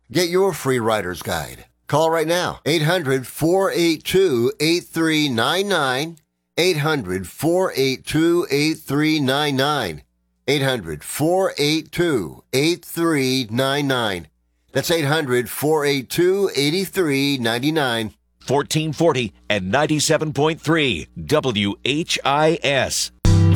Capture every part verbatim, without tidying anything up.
Get your free writer's guide. Call right now. eight hundred, four eight two, eight three nine nine. eight hundred, four eight two, eight three nine nine. eight hundred, four eight two, eight three nine nine. That's eight hundred, four eight two, eight three nine nine. fourteen forty and ninety-seven point three W H I S.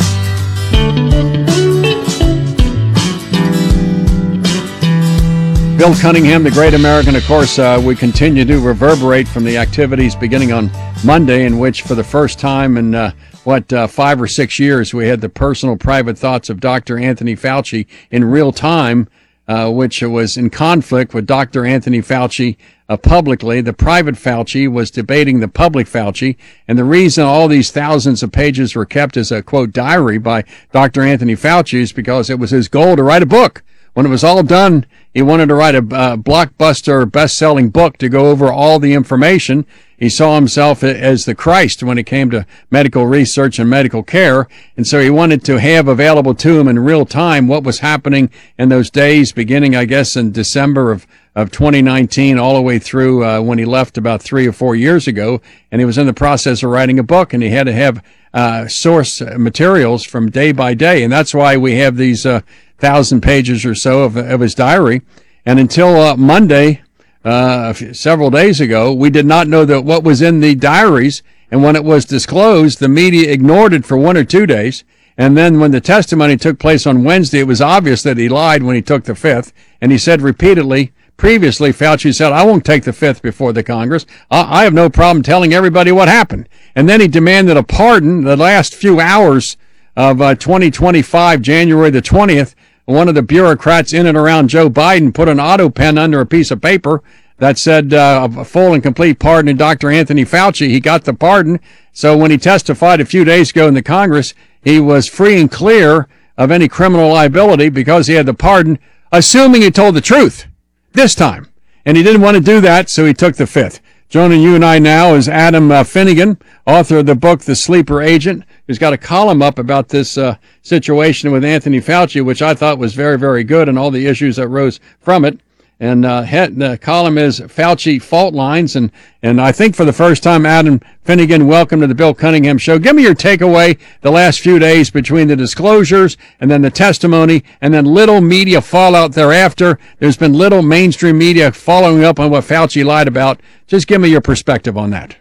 Bill Cunningham, the great American. Of course, uh, we continue to reverberate from the activities beginning on Monday, in which for the first time in, uh, what, uh, five or six years, we had the personal private thoughts of Doctor Anthony Fauci in real time, uh, which was in conflict with Doctor Anthony Fauci uh, publicly. The private Fauci was debating the public Fauci. And the reason all these thousands of pages were kept as a, quote, diary by Doctor Anthony Fauci is because it was his goal to write a book. When it was all done, he wanted to write a uh, blockbuster, best-selling book to go over all the information. He saw himself as the Christ when it came to medical research and medical care, and so he wanted to have available to him in real time what was happening in those days, beginning, I guess, in December of, of twenty nineteen, all the way through uh, when he left about three or four years ago, and he was in the process of writing a book, and he had to have uh, source materials from day by day, and that's why we have these uh, thousand pages or so of, of his diary. And until uh, Monday, uh, several days ago, we did not know that what was in the diaries. And when it was disclosed, the media ignored it for one or two days. And then when the testimony took place on Wednesday, it was obvious that he lied when he took the fifth. And he said repeatedly, previously, Fauci said, I won't take the fifth before the Congress. I, I have no problem telling everybody what happened. And then he demanded a pardon the last few hours of uh, twenty twenty-five, January the twentieth. One of the bureaucrats in and around Joe Biden put an auto pen under a piece of paper that said uh, a full and complete pardon to Doctor Anthony Fauci. He got the pardon. So when he testified a few days ago in the Congress, he was free and clear of any criminal liability because he had the pardon, assuming he told the truth this time. And he didn't want to do that, so he took the fifth. Joining you and I now is Adam uh, Finnegan, author of the book, The Sleeper Agent, who's got a column up about this uh, situation with Anthony Fauci, which I thought was very, very good, and all the issues that rose from it. And uh, the column is Fauci Fault Lines. And, and I think for the first time, Adam Finnegan, welcome to the Bill Cunningham Show. Give me your takeaway the last few days between the disclosures and then the testimony and then little media fallout thereafter. There's been little mainstream media following up on what Fauci lied about. Just give me your perspective on that.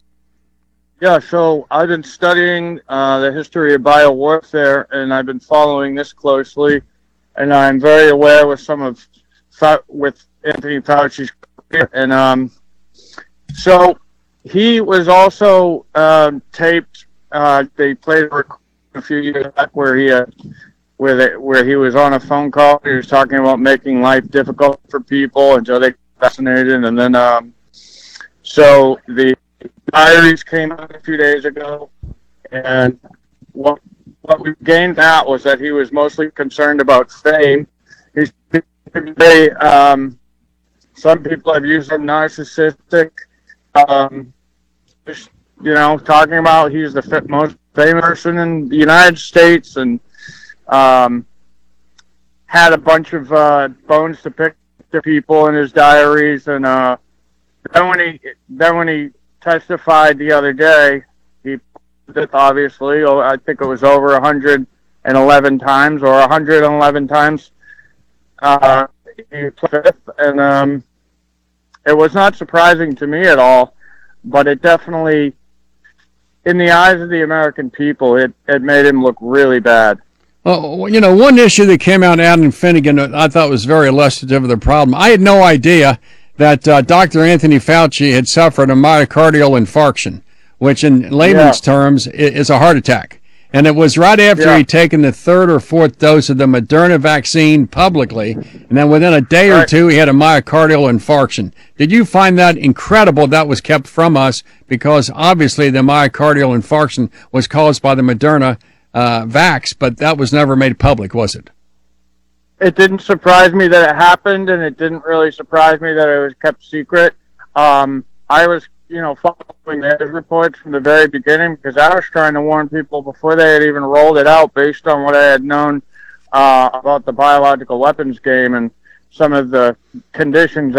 Yeah, so I've been studying uh, the history of biowarfare, and I've been following this closely, and I'm very aware with some of with Anthony Fauci's career. And um, so he was also um, taped. Uh, they played a recording a few years back where he uh, where they, where he was on a phone call. He was talking about making life difficult for people until they got vaccinated, and then um, so the diaries came out a few days ago, and what what we gained out was that he was mostly concerned about fame. He's They, um, some people have used him narcissistic, um, just, you know, talking about he's the fit, most famous person in the United States, and um, had a bunch of uh, bones to pick to people in his diaries. And uh, then when he then when he testified the other day, he obviously, I think it was over one hundred eleven times or one hundred eleven times. Uh, and um, it was not surprising to me at all, but it definitely, in the eyes of the American people, it, it made him look really bad. Oh, you know, one issue that came out, Adam Finnegan, I thought was very illustrative of the problem. I had no idea that uh, Doctor Anthony Fauci had suffered a myocardial infarction, which in layman's yeah. terms is a heart attack. And it was right after yeah. he'd taken the third or fourth dose of the Moderna vaccine publicly, and then within a day right. or two, he had a myocardial infarction. Did you find that incredible that was kept from us? Because obviously the myocardial infarction was caused by the Moderna uh, vax, but that was never made public, was it? It didn't surprise me that it happened, and it didn't really surprise me that it was kept secret. Um, I was you know, following those reports from the very beginning, because I was trying to warn people before they had even rolled it out based on what I had known uh, about the biological weapons game and some of the conditions